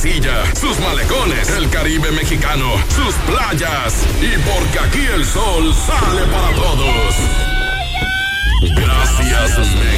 Mesilla, sus malecones, el Caribe mexicano, sus playas y porque aquí el sol sale para todos. Gracias,